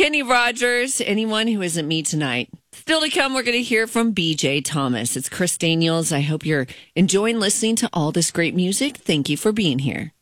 Kenny Rogers, anyone who isn't me tonight. Still to come, we're going to hear from BJ Thomas. It's Chris Daniels. I hope you're enjoying listening to all this great music. Thank you for being here.